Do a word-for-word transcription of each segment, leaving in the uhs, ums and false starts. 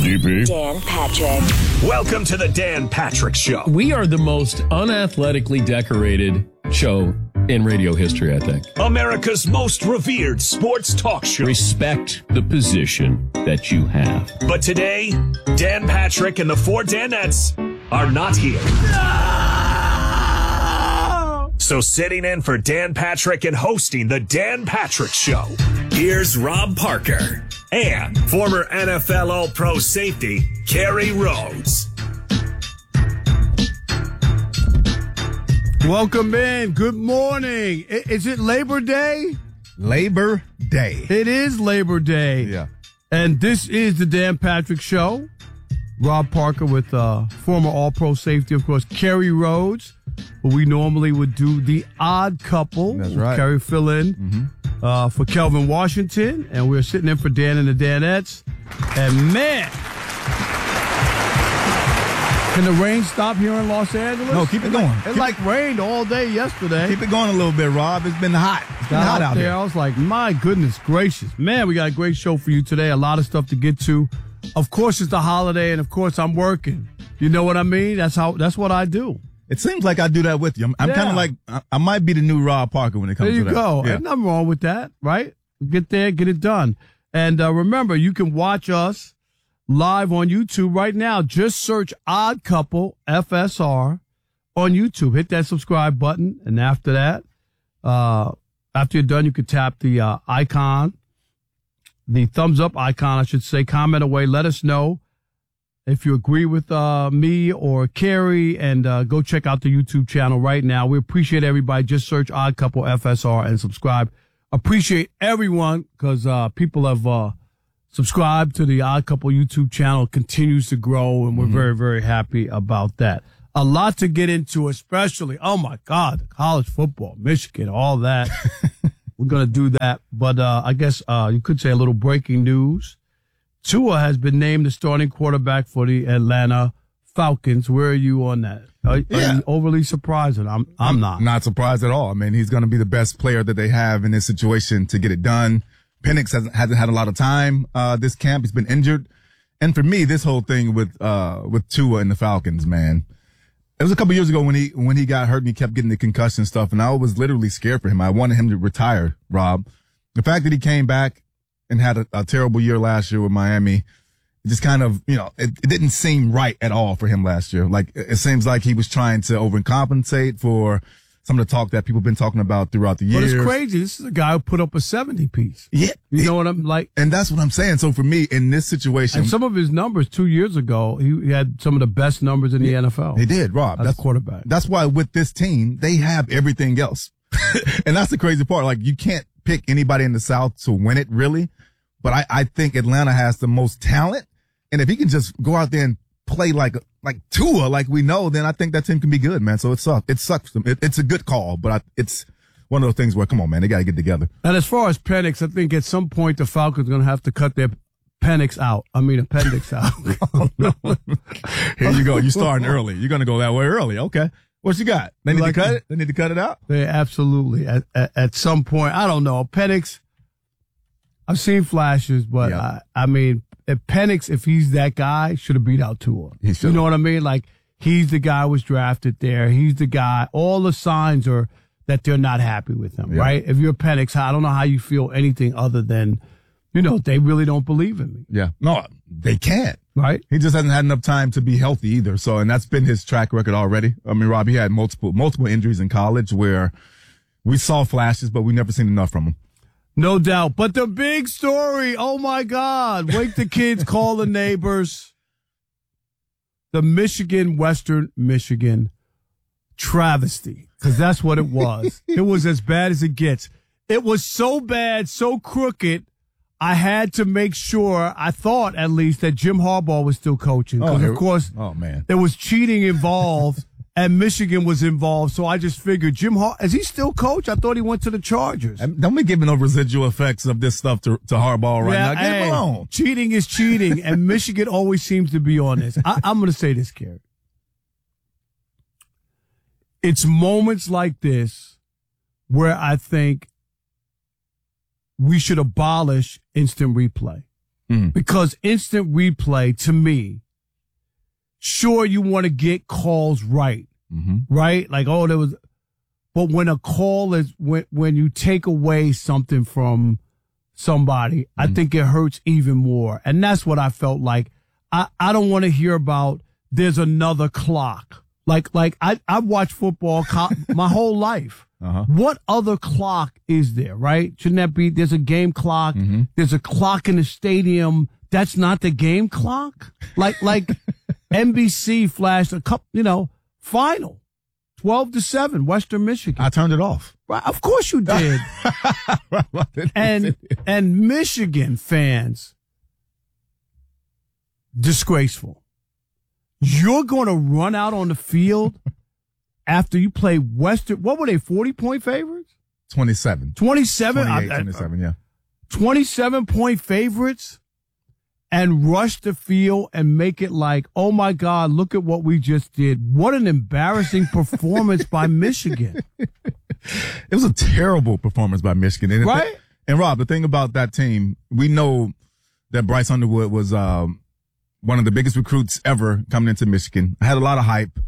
D P. Dan Patrick. Welcome to the Dan Patrick Show. We are the most unathletically decorated show in radio history, I think. America's most revered sports talk show. Respect the position that you have. But today, Dan Patrick and the four Danettes are not here. No! So sitting in for Dan Patrick and hosting the Dan Patrick Show, here's Rob Parker and former N F L All-Pro safety, Kerry Rhodes. Welcome in. Good morning. I- Is it Labor Day? Labor Day. It is Labor Day. Yeah. And this is the Dan Patrick Show. Rob Parker with uh, former All-Pro safety, of course, Kerry Rhodes. But we normally would do the odd couple. That's right. Kerry fill in Mm-hmm. uh, for Kelvin Washington. And we're sitting in for Dan and the Danettes. And man, can the rain stop here in Los Angeles? No, keep it going. It Keep like rained all day yesterday. Keep it going a little bit, Rob. It's been hot. It's been hot out there. here. I was like, my goodness gracious. Man, we got a great show for you today. A lot of stuff to get to. Of course, it's the holiday, and of course, I'm working. You know what I mean? That's how. That's what I do. It seems like I do that with you. I'm, I'm Yeah. kind of like, I, I might be the new Rob Parker when it comes There you to that. go. Yeah. Ain't nothing wrong with that, right? Get there, get it done. And uh, remember, you can watch us live on YouTube right now. Just search Odd Couple F S R on YouTube. Hit that subscribe button, and after that, uh, after you're done, you can tap the uh, icon, the thumbs up icon, I should say. Comment away. Let us know if you agree with uh, me or Kerry, and uh, go check out the YouTube channel right now. We appreciate everybody. Just search Odd Couple F S R and subscribe. Appreciate everyone because uh, people have uh, subscribed to the Odd Couple YouTube channel. It continues to grow, and we're mm-hmm. very, very happy about that. A lot to get into, especially, oh, my God, college football, Michigan, all that. We're going to do that. But uh, I guess uh, you could say a little breaking news. Tua has been named the starting quarterback for the Atlanta Falcons. Where are you on that? Are, Yeah. are you overly surprised? I'm, I'm not. Not surprised at all. I mean, he's going to be the best player that they have in this situation to get it done. Penix hasn't, hasn't had a lot of time uh, this camp. He's been injured. And for me, this whole thing with uh, with Tua and the Falcons, man, it was a couple years ago when he when he got hurt and he kept getting the concussion stuff, and I was literally scared for him. I wanted him to retire, Rob. The fact that he came back and had a, a terrible year last year with Miami, it just kind of, you know, it, it didn't seem right at all for him last year. Like, it, it seems like he was trying to overcompensate for some of the talk that people have been talking about throughout the years. But it's crazy. This is a guy who put up a seventy piece. Yeah. You know what I'm like? And that's what I'm saying. So for me, in this situation. And some of his numbers two years ago, he, he had some of the best numbers in the N F L. He did, Rob. As That's a quarterback. That's why with this team, they have everything else. And that's the crazy part. Like, you can't pick anybody in the South to win it, really. But I, I think Atlanta has the most talent. And if he can just go out there and play like, like Tua, like we know, then I think that team can be good, man. So it sucks. It sucks. It, it's a good call, but I, it's one of those things where, come on, man, they got to get together. And as far as Penix, I think at some point the Falcons are going to have to cut their Penix out. I mean, appendix out. Oh, no. Here you go. You're starting early. You're going to go that way early. Okay. What you got? They need Like to cut the- it? They need to cut it out? They absolutely, at, at, at some point, I don't know. Penix, I've seen flashes, but Yeah. I, I mean, if Penix, if he's that guy, should have beat out Tua. He You should've. know what I mean? Like, he's the guy who was drafted there. He's the guy. All the signs are that they're not happy with him, Yeah. right? If you're Penix, I don't know how you feel anything other than, you know, they really don't believe in me, Yeah. No, they can't. right? He just hasn't had enough time to be healthy either. So, and that's been his track record already. I mean, Rob, he had multiple, multiple injuries in college where we saw flashes, but we never seen enough from him. No doubt. But the big story, oh my God, wake the kids, call the neighbors. The Michigan, Western Michigan travesty, because that's what it was. It was as bad as it gets. It was so bad, so crooked, I had to make sure, I thought at least, that Jim Harbaugh was still coaching. Because, here- of course, oh man, there was cheating involved. And Michigan was involved, so I just figured Jim Har is he still coach? I thought he went to the Chargers. And don't be giving no residual effects of this stuff to, to Harbaugh right now. Get hey, him alone. cheating is cheating, and Michigan always seems to be on this. I, I'm going to say this, Kerry. It's moments like this where I think we should abolish instant replay. Mm. Because instant replay, to me, sure, you want to get calls right, mm-hmm. right? Like, oh, there was, but when a call is, when, when you take away something from somebody, mm-hmm. I think it hurts even more. And that's what I felt like. I, I don't want to hear about there's another clock. Like, like I, I've watched football co- my whole life. Uh-huh. What other clock is there, right? Shouldn't that be, there's a game clock, mm-hmm. there's a clock in the stadium. That's not the game clock? Like, like N B C flashed a couple, you know, final, twelve to seven, Western Michigan. I turned it off. Right, of course you did. and, and Michigan fans, disgraceful. You're going to run out on the field after you play Western, what were they, forty-point favorites? twenty-seven. twenty-seven? twenty-eight, twenty-seven, yeah. twenty-seven-point favorites and rush the field and make it like, oh, my God, look at what we just did. What an embarrassing performance by Michigan. It was a terrible performance by Michigan. And right? Th- and, Rob, the thing about that team, we know that Bryce Underwood was um, one of the biggest recruits ever coming into Michigan. Had a lot of hype.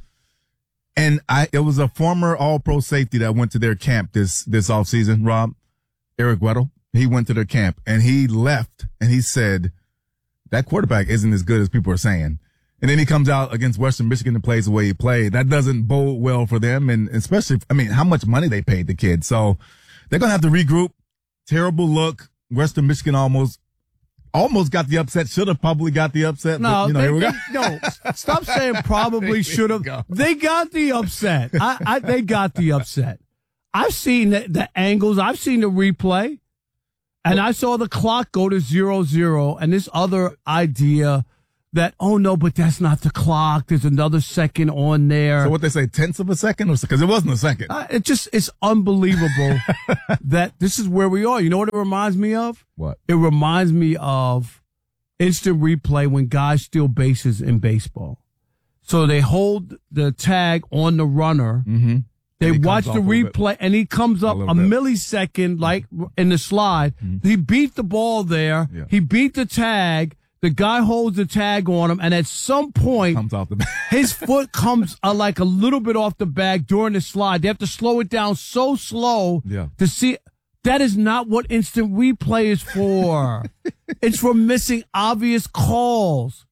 And I, it was a former all-pro safety that went to their camp this, this offseason, Rob, Eric Weddle. He went to their camp and he left and he said, that quarterback isn't as good as people are saying. And then he comes out against Western Michigan and plays the way he played. That doesn't bode well for them. And especially, I mean, how much money they paid the kid. So they're going to have to regroup. Terrible look. Western Michigan almost, almost got the upset. Should have probably got the upset. No, but, you know, they, here we go. They, no, stop saying probably should have. Go. They got the upset. I, I, they got the upset. I've seen the, the angles. I've seen the replay. And I saw the clock go to zero, zero. And this other idea that, oh, no, but that's not the clock. There's another second on there. So what they say, tenths of a second? Because it wasn't a second. Uh, it just, it's unbelievable that this is where we are. You know what it reminds me of? What? It reminds me of instant replay when guys steal bases in baseball. So they hold the tag on the runner. Mm-hmm. They watch the replay, and he comes up a, a millisecond, like in the slide. Mm-hmm. He beat the ball there. Yeah. He beat the tag. The guy holds the tag on him, and at some point, comes off the bag. his foot comes uh, like a little bit off the bag during the slide. They have to slow it down so slow yeah. to see. That is not what instant replay is for. It's for missing obvious calls.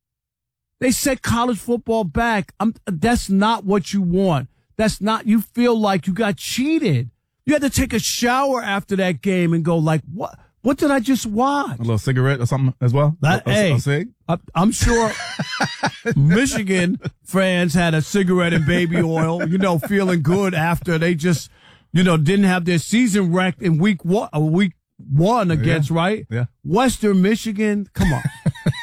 They set college football back. I'm, that's not what you want. That's not, you feel like you got cheated. You had to take a shower after that game and go like, what, what did I just watch? A little cigarette or something as well? That, a, hey, a, a cig? I, I'm sure Michigan fans had a cigarette and baby oil, you know, feeling good after they just, you know, didn't have their season wrecked in week one, uh, week one against, yeah. right? Yeah. Western Michigan. Come on.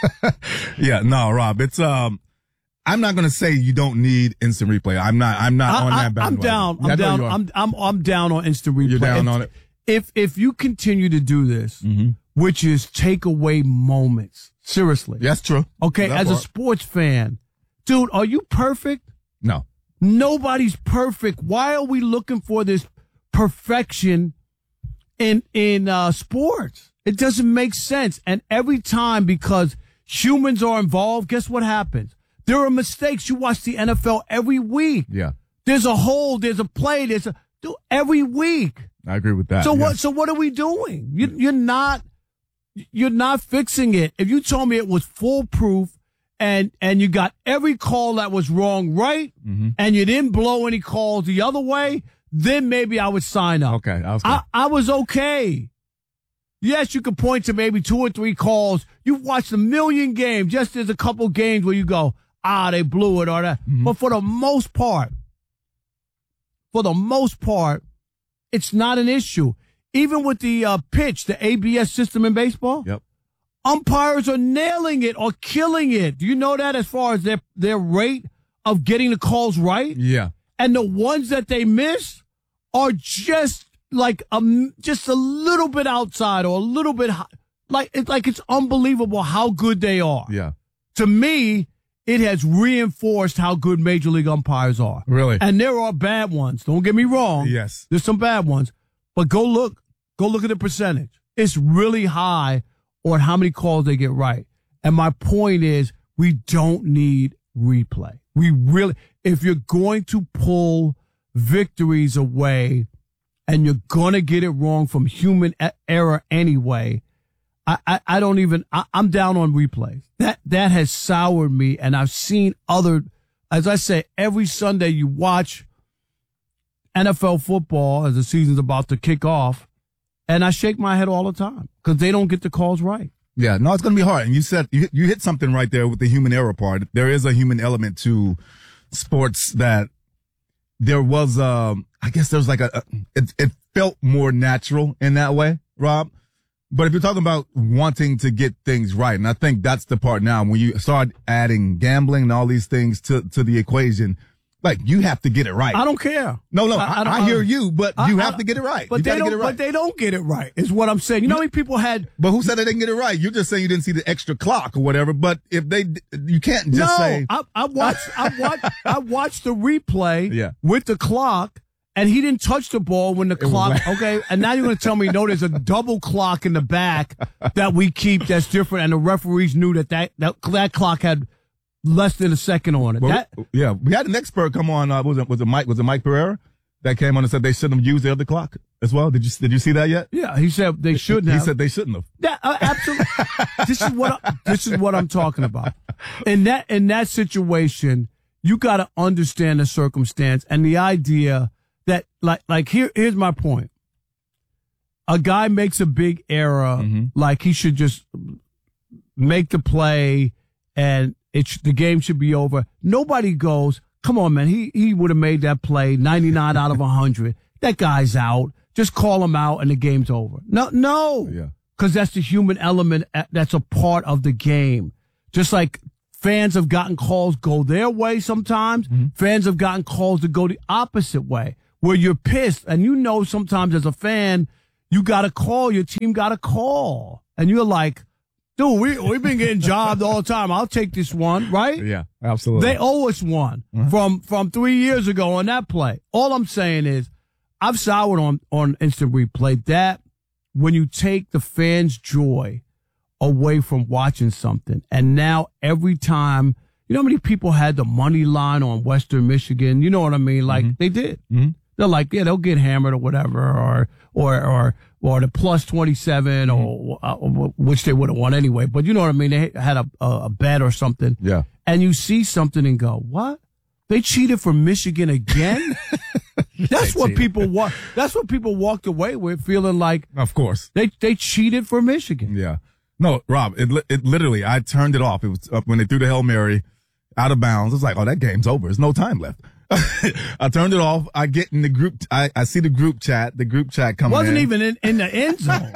yeah, no, Rob, it's, um, I'm not going to say you don't need instant replay. I'm not. I'm not I, on I, that bandwagon. I'm down. I'm down. I'm, I'm I'm down on instant replay. You're down if, on it. If if you continue to do this, mm-hmm. which is take away moments, seriously. That's true. Okay, that as part. a sports fan, dude, are you perfect? No. Nobody's perfect. Why are we looking for this perfection in in uh, sports? It doesn't make sense. And every time, because humans are involved, guess what happens? There are mistakes. You watch the N F L every week. Yeah. There's a hold. There's a play. There's a dude, every week. I agree with that. So yes. what? So what are we doing? You, you're not. You're not fixing it. If you told me it was foolproof, and and you got every call that was wrong right, mm-hmm. and you didn't blow any calls the other way, then maybe I would sign up. Okay. I was. I, I was okay. Yes, you could point to maybe two or three calls. You've watched a million games. Just there's a couple games where you go, ah, they blew it or that. Mm-hmm. But for the most part, for the most part, it's not an issue. Even with the uh, pitch, the A B S system in baseball, yep. umpires are nailing it or killing it. Do you know that as far as their, their rate of getting the calls right? Yeah. And the ones that they miss are just like a, just a little bit outside or a little bit high. Like it's like it's unbelievable how good they are. Yeah. To me, it has reinforced how good Major League umpires are. Really? And there are bad ones. Don't get me wrong. Yes. There's some bad ones. But go look. Go look at the percentage. It's really high on how many calls they get right. And my point is, we don't need replay. We really, if you're going to pull victories away and you're going to get it wrong from human error anyway, I, I, I don't even, I, I'm down on replays. That, that has soured me. And I've seen other, as I say, every Sunday you watch N F L football as the season's about to kick off, and I shake my head all the time because they don't get the calls right. Yeah, no, it's going to be hard. And you said, you, you hit something right there with the human error part. There is a human element to sports that there was, um, I guess there was like a, a it, it felt more natural in that way, Rob. But if you're talking about wanting to get things right, and I think that's the part now when you start adding gambling and all these things to, to the equation, like, you have to get it right. I don't care. No, no, I, I, I hear you, but I, you I, have to get it right. But you they gotta don't. get it right. But they don't get it right. Is what I'm saying. You know how many people had? But who said they didn't get it right? You're just saying you didn't see the extra clock or whatever. But if they, you can't just no, say. I, I watched. I watched. I watched the replay. Yeah. With the clock, and he didn't touch the ball when the clock. Okay, and now you're going to tell me no? There's a double clock in the back that we keep that's different, and the referees knew that that that, that clock had less than a second on it. Well, that, yeah, we had an expert come on. Uh, was it was it Mike? Was it Mike Pereira that came on and said they shouldn't have used the other clock as well? Did you did you see that yet? Yeah, he said they shouldn't. He have. said they shouldn't have. That, uh, absolutely. This is what I, this is what I'm talking about. In that in that situation, you got to understand the circumstance and the idea that like like here here's my point. A guy makes a big error, Mm-hmm. like he should just make the play and it's the game should be over. Nobody goes, come on, man. He he would have made that play ninety-nine out of one hundred. That guy's out. Just call him out and the game's over. No, no. Yeah. Because that's the human element that's a part of the game. Just like fans have gotten calls go their way sometimes, mm-hmm. fans have gotten calls to go the opposite way, where you're pissed. And you know sometimes as a fan, you got to call, your team got to call. And you're like, dude, we, we've been getting jobbed all the time. I'll take this one, right? Yeah, absolutely. They owe us one uh-huh. from, from three years ago on that play. All I'm saying is I've soured on, on instant replay that when you take the fans' joy away from watching something, and now every time, you know how many people had the money line on Western Michigan? You know what I mean? Like, mm-hmm. they did. Mm-hmm. They're like, yeah, they'll get hammered or whatever, or or or or the plus twenty-seven, mm-hmm. or uh, which they would have won anyway. But you know what I mean? They had a, a a bet or something. Yeah. And you see something and go, what? They cheated for Michigan again? That's what people wa- That's what people walked away with, feeling like, of course, they they cheated for Michigan. Yeah. No, Rob, it it literally, I turned it off. It was up when they threw the Hail Mary out of bounds. It's like, oh, that game's over. There's no time left. I turned it off. I get in the group. I, I see the group chat. The group chat coming Wasn't in. even in, in the end zone.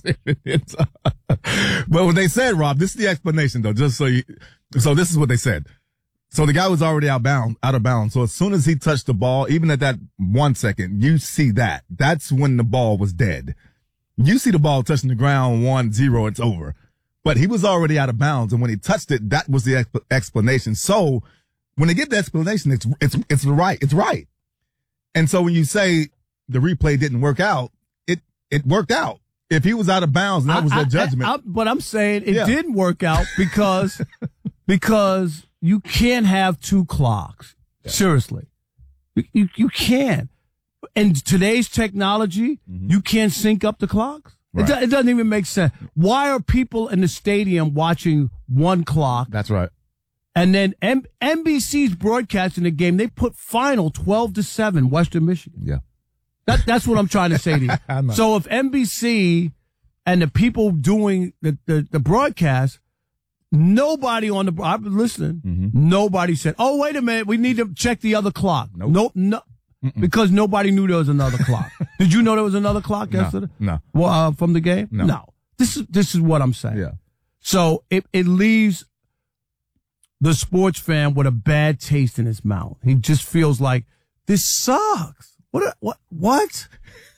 But what they said, Rob, this is the explanation though, just so you, so this is what they said. So the guy was already out bound, out of bounds. So as soon as he touched the ball, even at that one second, you see that. That's when the ball was dead. You see the ball touching the ground, one, zero, it's over. But he was already out of bounds. And when he touched it, that was the exp- explanation. So when they give the explanation, it's, it's, it's right. It's right. And so when you say the replay didn't work out, it, it worked out. If he was out of bounds, and that was I, their I, judgment. I, I, but I'm saying it Yeah. didn't work out because, because you can't have two clocks. Yeah. Seriously. You, you, you can't. In today's technology, mm-hmm. you can't sync up the clocks. Right. It, do, it doesn't even make sense. Why are people in the stadium watching one clock? That's right. And then M- N B C's broadcasting the game. They put final twelve to seven, Western Michigan. Yeah. That, that's what I'm trying to say to you. So if N B C and the people doing the, the, the broadcast, nobody on the, I've been listening, mm-hmm. nobody said, oh, wait a minute, we need to check the other clock. Nope. No, no, Mm-mm. Because nobody knew there was another clock. Did you know there was another clock no, yesterday? No. Well, uh, from the game? No. no. This is, this is what I'm saying. Yeah. So it, it leaves the sports fan with a bad taste in his mouth. He just feels like this sucks. What? What? What?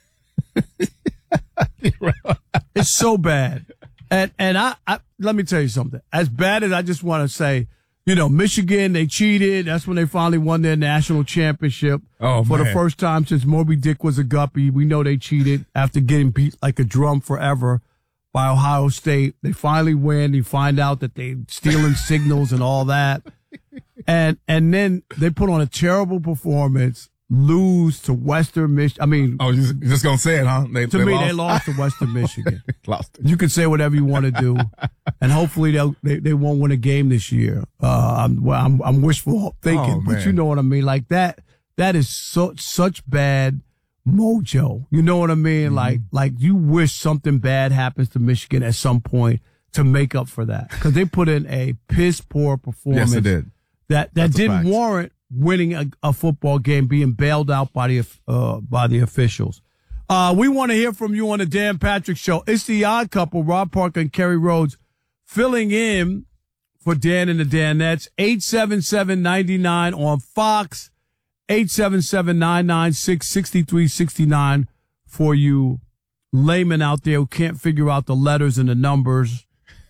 It's so bad. And and I, I let me tell you something. As bad as I just want to say, you know, Michigan, they cheated. That's when they finally won their national championship. Oh, for man. the first time since Moby Dick was a guppy. We know they cheated after getting beat like a drum forever by Ohio State. They finally win. You find out that they stealing signals and all that. And and then they put on a terrible performance, lose to Western Michigan. I mean, oh, you're just, just gonna say it, huh? They, to they me, lost? they lost to Western Michigan. Lost it. You can say whatever you want to do, and hopefully they'll, they they won't win a game this year. Uh, I'm well, I'm I'm wishful thinking, Oh, but man. you know what I mean. Like that, that is so such bad mojo. You know what I mean? Mm-hmm. Like like you wish something bad happens to Michigan at some point to make up for that, because they put in a piss poor performance. Yes, it did. That that That's a didn't fact. warrant winning a, a football game, being bailed out by the uh, by the officials. Uh, we want to hear from you on the Dan Patrick Show. It's the Odd Couple, Rob Parker and Kerry Rhodes, filling in for Dan and the Danettes. eight seven seven, nine nine on Fox, eight seven seven, nine nine six, six three six nine for you laymen out there who can't figure out the letters and the numbers.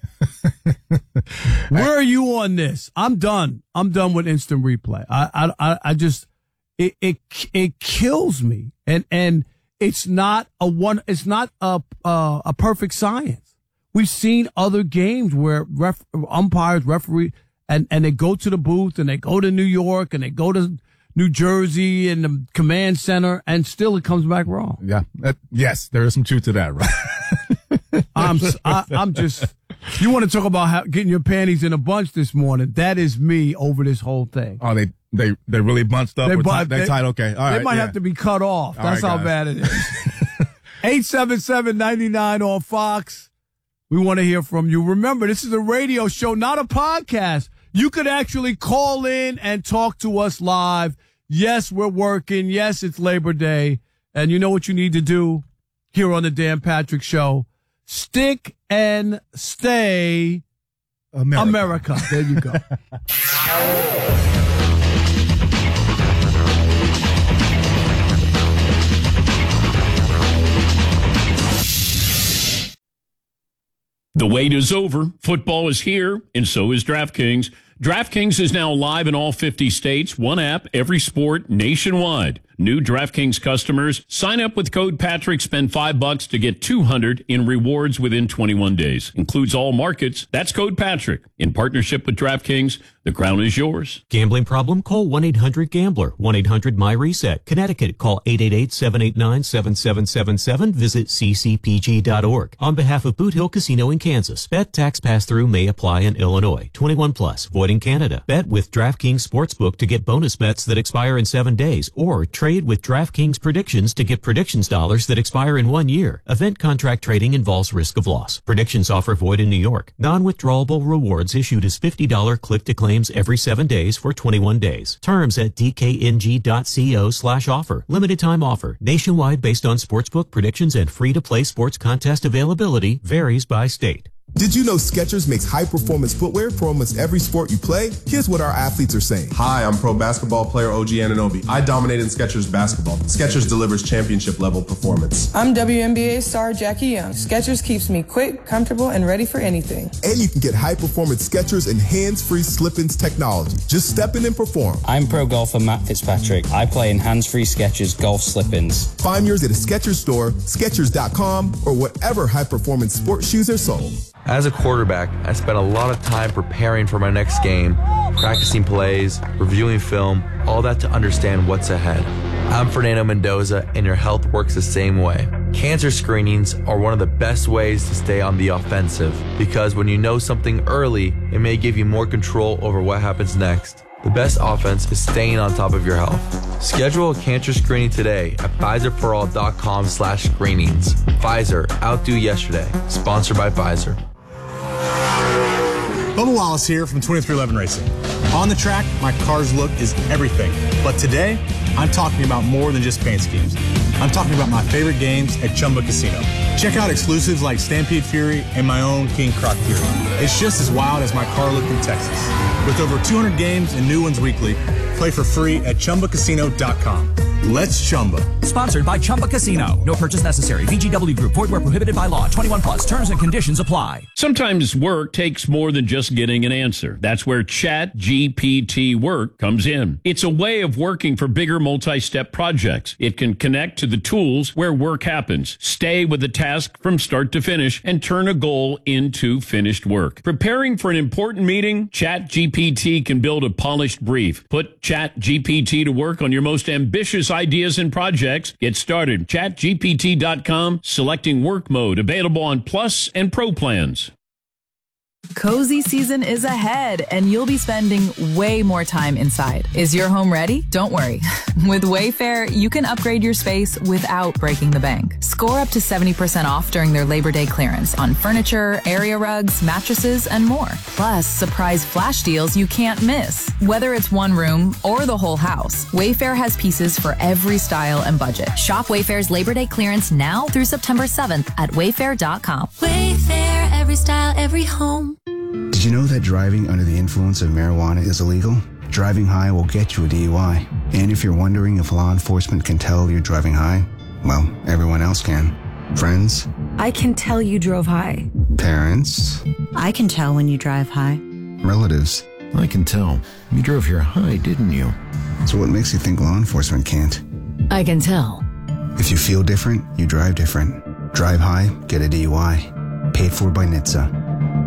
Where are you on this? I'm done. I'm done with instant replay. I, I, I just, it, it, it kills me. And, and it's not a one, it's not a, a, a perfect science. We've seen other games where ref, umpires, referee, and, and they go to the booth and they go to New York and they go to New Jersey and the command center, and still it comes back wrong. Yeah. That, yes, there is some truth to that, right? I'm, I, I'm just, you want to talk about how, getting your panties in a bunch this morning. That is me over this whole thing. Oh, they they they really bunched up. They They, bu- tied, they, they- tied. Okay, all right. They might yeah. have to be cut off. All That's right, how guys. bad it is. eight seven seven, nine nine on Fox. We want to hear from you. Remember, this is a radio show, not a podcast. You could actually call in and talk to us live. Yes, we're working. Yes, it's Labor Day. And you know what you need to do here on the Dan Patrick Show? Stick and stay America. America. There you go. The wait is over. Football is here, and so is DraftKings. DraftKings is now live in all fifty states. One app, every sport, nationwide. New DraftKings customers, sign up with code Patrick, spend five bucks to get two hundred in rewards within twenty-one days. Includes all markets. That's code Patrick. In partnership with DraftKings, the crown is yours. Gambling problem? Call one eight hundred gambler. one eight hundred my reset. Connecticut, call eight eight eight, seven eight nine, seven seven seven seven. Visit c c p g dot org. On behalf of Boot Hill Casino in Kansas, bet tax pass-through may apply in Illinois. twenty-one plus, void in Canada. Bet with DraftKings Sportsbook to get bonus bets that expire in seven days, or trade with DraftKings Predictions to get predictions dollars that expire in one year. Event contract trading involves risk of loss. Predictions offer void in New York. Non-withdrawable rewards issued as fifty dollars click-to-claims every seven days for twenty-one days. Terms at d k n g dot co slash offer. Limited time offer. Nationwide based on sportsbook predictions and free-to-play sports contest availability. Varies by state. Did you know Skechers makes high-performance footwear for almost every sport you play? Here's what our athletes are saying. Hi, I'm pro basketball player O G Anunoby. I dominate in Skechers basketball. Skechers delivers championship-level performance. I'm W N B A star Jackie Young. Skechers keeps me quick, comfortable, and ready for anything. And you can get high-performance Skechers and hands-free slip-ins technology. Just step in and perform. I'm pro golfer Matt Fitzpatrick. I play in hands-free Skechers golf slip-ins. Find yours at a Skechers store, Skechers dot com, or whatever high-performance sports shoes are sold. As a quarterback, I spent a lot of time preparing for my next game, practicing plays, reviewing film, all that to understand what's ahead. I'm Fernando Mendoza, and your health works the same way. Cancer screenings are one of the best ways to stay on the offensive, because when you know something early, it may give you more control over what happens next. The best offense is staying on top of your health. Schedule a cancer screening today at Pfizer for all dot com slash screenings. Pfizer, outdo yesterday. Sponsored by Pfizer. Bubba Wallace here from twenty-three eleven Racing. On the track, my car's look is everything. But today, I'm talking about more than just paint schemes. I'm talking about my favorite games at Chumba Casino. Check out exclusives like Stampede Fury and my own King Croc Fury. It's just as wild as my car look in Texas. With over two hundred games and new ones weekly, play for free at chumba casino dot com. Let's Chumba. Sponsored by Chumba Casino. No purchase necessary. V G W Group. Void where prohibited by law. twenty-one plus. Terms and conditions apply. Sometimes work takes more than just getting an answer. That's where Chat G P T Work comes in. It's a way of working for bigger multi-step projects. It can connect to the tools where work happens, stay with the task from start to finish, and turn a goal into finished work. Preparing for an important meeting? Chat G P T can build a polished brief. Put Chat G P T to work on your most ambitious ideas and projects. Get started. chat G P T dot com, selecting work mode, available on Plus and Pro plans. Cozy season is ahead, and you'll be spending way more time inside. Is your home ready? Don't worry. With Wayfair, you can upgrade your space without breaking the bank. Score up to seventy percent off during their Labor Day clearance on furniture, area rugs, mattresses, and more. Plus, surprise flash deals you can't miss. Whether it's one room or the whole house, Wayfair has pieces for every style and budget. Shop Wayfair's Labor Day clearance now through September seventh at wayfair dot com. Wayfair, every style, every home. Did you know that driving under the influence of marijuana is illegal? Driving high will get you a D U I. And if you're wondering if law enforcement can tell you're driving high, well, everyone else can. Friends? I can tell you drove high. Parents? I can tell when you drive high. Relatives? I can tell. You drove here high, didn't you? So what makes you think law enforcement can't? I can tell. If you feel different, you drive different. Drive high, get a D U I. Paid for by N H T S A.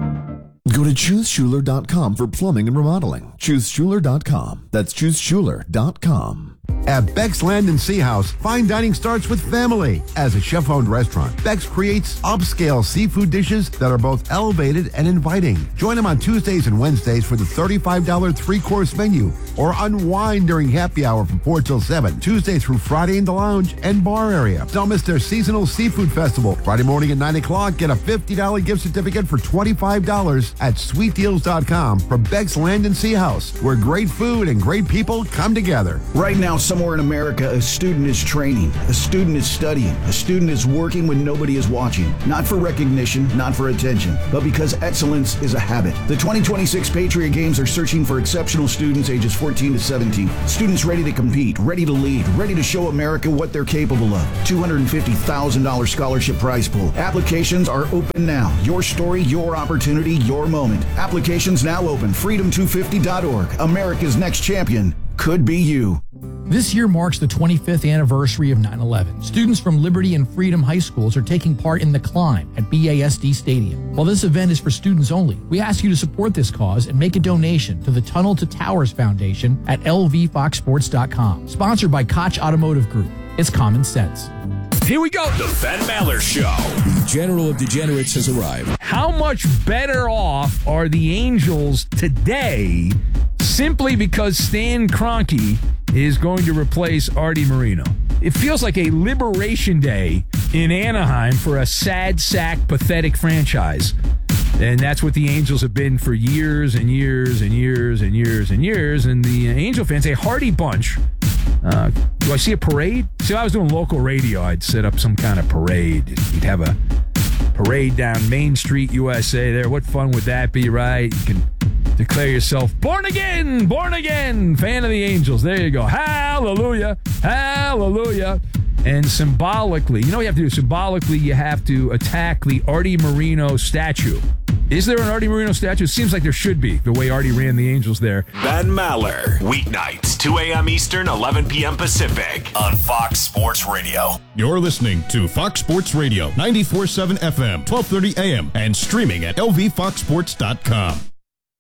Go to choose schuler dot com for plumbing and remodeling. choose schuler dot com. That's choose schuler dot com. At Beck's Land and Sea House, fine dining starts with family. As a chef-owned restaurant, Beck's creates upscale seafood dishes that are both elevated and inviting. Join them on Tuesdays and Wednesdays for the thirty-five dollars three-course menu, or unwind during happy hour from four till seven, Tuesday through Friday in the lounge and bar area. Don't miss their seasonal seafood festival. Friday morning at nine o'clock, get a fifty dollars gift certificate for twenty-five dollars at sweet deals dot com from Beck's Land and Sea House, where great food and great people come together. Right now, somewhere in America, a student is training, a student is studying, a student is working when nobody is watching. Not for recognition, not for attention, but because excellence is a habit. The twenty twenty-six Patriot Games are searching for exceptional students ages fourteen to seventeen. Students ready to compete, ready to lead, ready to show America what they're capable of. two hundred fifty thousand dollars scholarship prize pool. Applications are open now. Your story, your opportunity, your moment. Applications now open. freedom two fifty dot org. America's next champion could be you. This year marks the twenty-fifth anniversary of nine eleven. Students from Liberty and Freedom High Schools are taking part in The Climb at B A S D Stadium. While this event is for students only, we ask you to support this cause and make a donation to the Tunnel to Towers Foundation at L V fox sports dot com. Sponsored by Koch Automotive Group. It's common sense. Here we go. The Ben Maller Show. The General of Degenerates has arrived. How much better off are the Angels today simply because Stan Kroenke is going to replace Artie Moreno? It feels like a liberation day in Anaheim for a sad sack, pathetic franchise. And that's what the Angels have been for years and years and years and years and years. And the Angel fans, a hardy bunch. Uh, do I see a parade? See, if I was doing local radio, I'd set up some kind of parade. You'd have a parade down Main Street, U S A there. What fun would that be, right? You can declare yourself born again, born again, fan of the Angels. There you go. Hallelujah, hallelujah. And symbolically, you know what you have to do? Symbolically, you have to attack the Artie Moreno statue. Is there an Artie Moreno statue? It seems like there should be, the way Artie ran the Angels there. Ben Maller, weeknights, two a.m. Eastern, eleven p.m. Pacific, on Fox Sports Radio. You're listening to Fox Sports Radio, ninety-four point seven F M, twelve thirty A M, and streaming at L V fox sports dot com.